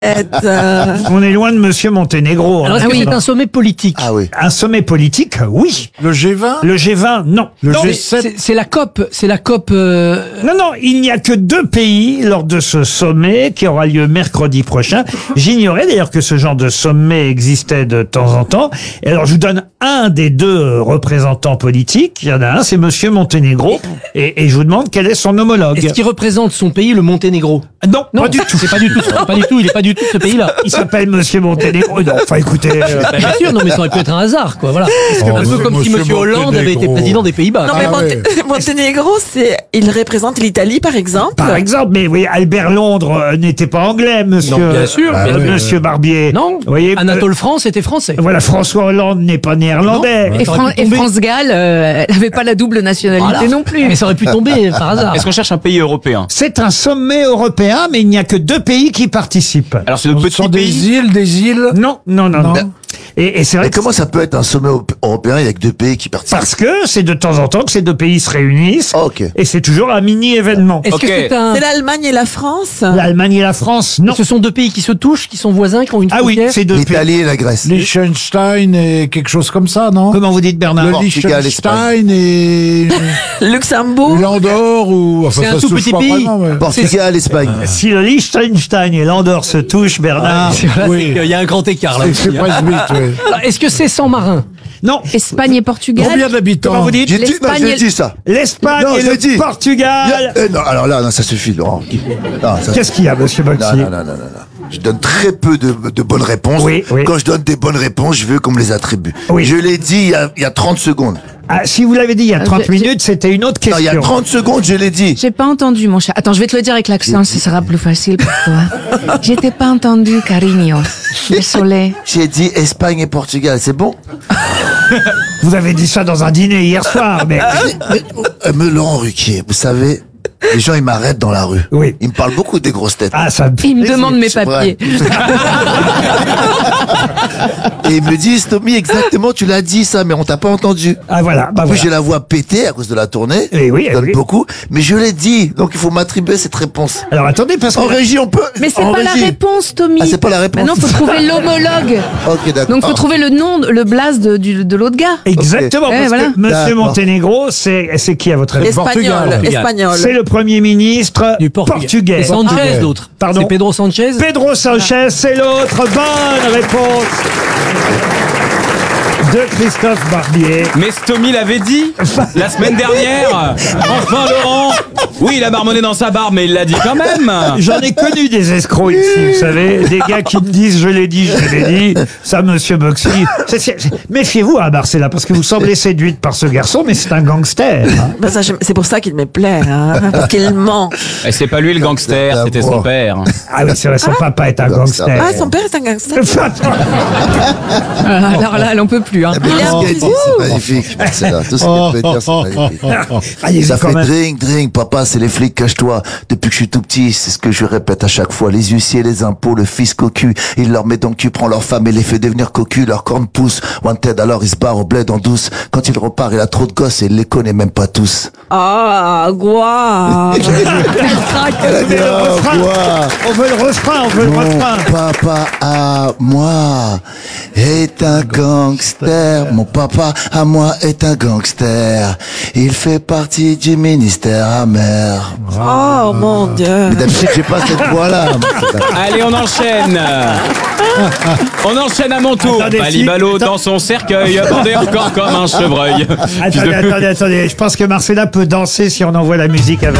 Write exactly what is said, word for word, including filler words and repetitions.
Euh... On est loin de Monsieur Monténégro. Alors, est-ce hein. que c'est un sommet politique? Ah oui. Un sommet politique, oui. Le G vingt? Le G vingt, non. Le non, G mais- sept? C'est c'est la COP, c'est la COP. euh, non, non, il n'y a que deux pays lors de ce sommet qui aura lieu mercredi prochain. J'ignorais d'ailleurs que ce genre de sommet existait de temps en temps. Et alors, je vous donne un des deux représentants politiques. Il y en a un, c'est Monsieur Monténégro. Et, et je vous demande quel est son homologue. Est-ce qu'il représente son pays, le Monténégro? Non, Non, pas du tout. C'est pas du tout. ça, Pas du tout. Il est pas du tout de ce pays-là. Il s'appelle Monsieur Monténégro. Non, enfin, écoutez... euh, Bah, bien sûr, non, mais ça aurait pu être un hasard, quoi. Voilà. Oh, un peu monsieur- comme si monsieur Monsieur Hollande avait été Monténégro. président des Pays-Bas. Non, quoi. mais Ah Monte- ouais. Monténégro, c'est, il représente l'Italie, par exemple. Par exemple, mais oui, Albert Londres euh, n'était pas anglais, monsieur. Non, bien sûr, euh, bien sûr. monsieur Barbier. Non. Vous voyez, Anatole France était français. euh, voilà, François Hollande n'est pas néerlandais. Et, Ça aurait Fran- pu et tomber. France Gall, euh, elle n'avait pas la double nationalité Voilà. non plus. Mais ça aurait pu tomber par hasard. Est-ce qu'on cherche un pays européen? C'est un sommet européen, mais il n'y a que deux pays qui participent. Alors c'est de Ce petits sont des pays. îles, des îles? Non, non, non, non. Non. Et, et c'est vrai Mais que comment ça peut être un sommet op- européen avec deux pays qui participent? parce que c'est de temps en temps que ces deux pays se réunissent. Ok. Et c'est toujours un mini-événement. Est-ce Ok. que c'est un... C'est l'Allemagne et la France. L'Allemagne et la France, non. Ce sont deux pays qui se touchent, qui sont voisins, qui ont une Ah oui, frontière. c'est deux pays. L'Italie et la Grèce. Liechtenstein et quelque chose comme ça, non? Comment vous dites, Bernard? Le Portugal, Liechtenstein et Luxembourg. l'Andorre ou... Enfin, C'est un ça se tout touche petit pas pays. vraiment, mais- Portugal, Espagne. Si le Liechtenstein et l'Andorre se touchent, Bernard... Voilà, Oui. c'est qu'il y a un grand écart là. C'est c'est presque vite, oui. Alors, Est-ce que c'est sans marin? Non. Espagne et Portugal. Combien d'habitants? Comment vous dites? J'ai dit, non, L'Espagne j'ai et- dit ça. L'Espagne Non, et je l'ai le dit. Portugal. Euh, non, alors là, non, ça suffit, Laurent. Non, ça- Qu'est-ce qu'il y a, monsieur non, Boxy? non, non, non, non, non. Je donne très peu de, de bonnes réponses. Oui, oui. Quand je donne des bonnes réponses, je veux qu'on me les attribue. Oui. Je l'ai dit il y, a, il y a trente secondes. Ah, si vous l'avez dit il y a trente j'ai- minutes, c'était une autre Non, il y question. a trente secondes, je l'ai dit. J'ai pas entendu, mon chat. Attends, je vais te le dire avec l'accent, ce sera plus facile pour toi. Je t'ai pas entendu, cariño. Désolé. J'ai dit Espagne et Portugal, c'est bon? Vous avez dit ça dans un dîner hier soir, mais... Euh, mais Laurent Ruquier, vous savez, les gens, ils m'arrêtent dans la rue. Oui. Ils me parlent beaucoup des grosses têtes. Ah, ça me fait Il me plaisir. demande mes c'est vrai. papiers. Et ils me disent, Tommy, exactement, tu l'as dit ça, mais on t'a pas entendu. Ah, voilà. Bah, En plus, voilà. j'ai la voix pétée à cause de la tournée. Eh oui, Je eh donne oui. beaucoup. Mais je l'ai dit. Donc, il faut m'attribuer cette réponse. Alors, attendez, parce que... En régie, on peut. Mais c'est en pas la régie. réponse, Tommy. Ah, c'est pas la réponse. Maintenant, faut trouver l'homologue. Ok, d'accord. Donc, faut trouver le nom, le blaze de, du- de l'autre gars. Exactement, Ok. parce Eh, voilà. que Monsieur D'accord. Monténégro, c'est c'est qui à votre avis? Espagnol. Portugal. Espagnol. C'est le Premier ministre Du Portugal. portugais. Et Sanchez, Portugais. l'autre. Pardon C'est Pedro Sanchez. Pedro Sanchez, c'est l'autre. Bonne réponse de Christophe Barbier. Mais Stomy l'avait dit la semaine dernière. Enfin Laurent. Oui, il a marmonné dans sa barbe, mais il l'a dit quand même. J'en ai connu des escrocs ici, vous savez, des gars qui me disent je l'ai dit, je l'ai dit. Ça, monsieur Boxy. c'est- c'est- Méfiez-vous à Marcella, parce que vous semblez séduite par ce garçon, mais c'est un gangster. hein. Ben, ça, j'aime- c'est pour ça qu'il me plaît, hein, parce qu'il ment. Et c'est pas lui le gangster, La c'était voix. son père. Ah oui, c'est vrai, son papa est un Gangster. gangster. Ah, son père est un gangster. Ah, alors là, elle en peut plus. Hein. Mais Il est tout ce en qu'elle dit, prison. c'est magnifique. Marcella. Tout ce qu'elle peut dire, c'est magnifique. Allez-y Ça quand fait même. drink, drink, papa, c'est les flics, cache-toi. Depuis que je suis tout petit, c'est ce que je répète à chaque fois. Les huissiers, les impôts, le fisc au cul. Il leur met donc cul, prend leur femme et les fait devenir cocu, leur corne pousse. Wanted, alors il se barre au bled en douce. Quand il repart, il a trop de gosses et il les connaît même pas tous. Ah, quoi. On veut le refrain. On veut le refrain, on veut le Mon refrain. papa à moi est un gangster. Mon papa à moi est un gangster. Il fait partie du ministère amer. Oh, mon Dieu. Mais d'habitude, j'ai pas cette voix-là. Allez, on enchaîne. On enchaîne à mon tour. Attendez, Balibalo si- dans son cercueil, bandé encore comme un chevreuil. Attendez, attendez, attendez. Je pense que Marcella peut danser si on envoie la musique avec.